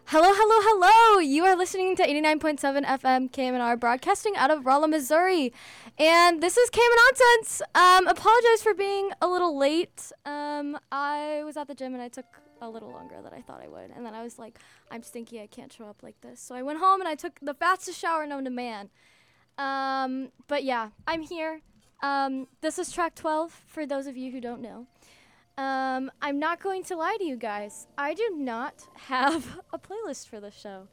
Hello, hello, hello! You are listening to 89.7 FM KMNR, broadcasting out of Rolla, Missouri. And this is KM Nonsense. Apologize for being a little late. I was at the gym and I took a little longer than I thought I would. And then I was like, I'm stinky, I can't show up like this. So I went home and I took the fastest shower known to man. But yeah, I'm here. This is track 12, for those of you who don't know. I'm not going to lie to you guys. I do not have a playlist for this show.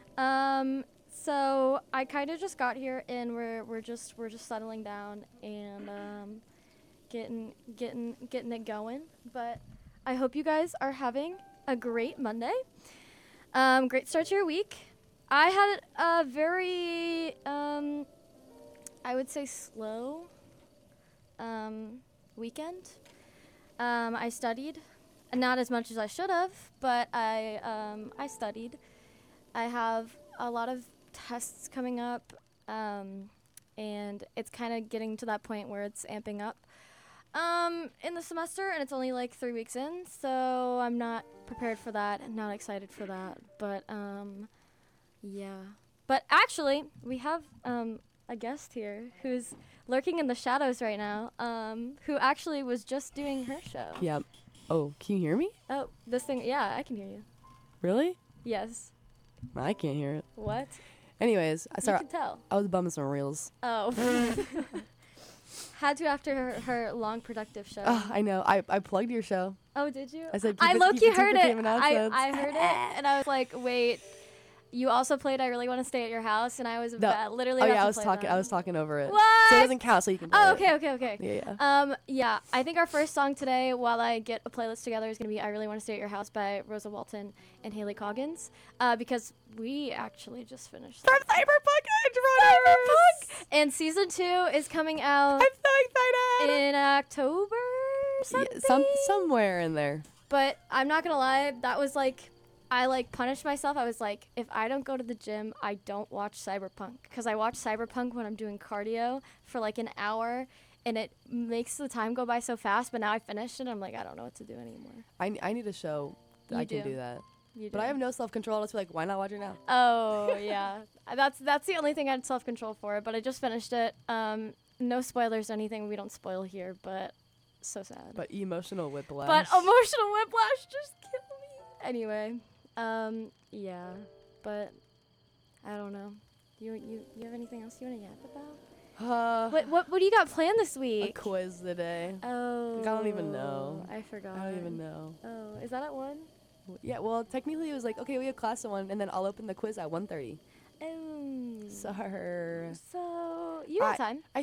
So I kind of just got here and we're just settling down and getting it going. But I hope you guys are having a great Monday. Great start to your week. I had a very I would say slow weekend. I studied, not as much as I should have, but I studied. I have a lot of tests coming up, and it's kind of getting to that point where it's amping up in the semester, and it's only like 3 weeks in, so I'm not prepared for that and not excited for that. But yeah. But actually, we have a guest here who's lurking in the shadows right now, who actually was just doing her show. Yep. Oh, can you hear me? Oh, this thing, yeah, I can hear you. Really? Yes. I can't hear it. What? Anyways, You can tell. I was bumming some reels. Oh. Had to after her long productive show. I know. I plugged your show. Oh, did you? I said, I low-key heard it. I I heard it, and I was like, wait. You also played I Really Want to Stay at Your House, and I was literally about to play that. I was talking over it. What? So it doesn't count, so you can play it. Okay. Yeah. Yeah, I think our first song today, while I get a playlist together, is going to be I Really Want to Stay at Your House by Rosa Walton and Haley Coggins, because we actually just finished From Cyberpunk! And season 2 is coming out I'm so excited! in October something? Yeah, somewhere in there. But I'm not going to lie, that was like... I punished myself. I was like, if I don't go to the gym, I don't watch Cyberpunk. Because I watch Cyberpunk when I'm doing cardio for like an hour, and it makes the time go by so fast. But now I finished it, and I'm like, I don't know what to do anymore. I need a show that I can do that. You but I have no self-control. It's like, why not watch it now? Oh, yeah. That's the only thing I had self-control for. But I just finished it. No spoilers or anything. We don't spoil here, but so sad. But emotional whiplash. But emotional whiplash just killed me. Anyway. Yeah, but I don't know. You have anything else you want to yap about? What do you got planned this week? A quiz today. Oh. I don't even know. I forgot. I don't even know. Oh, is that at 1? Yeah, well, technically it was like, okay, we have class at 1, and then I'll open the quiz at 1:30. Oh. Sorry. So, you have time.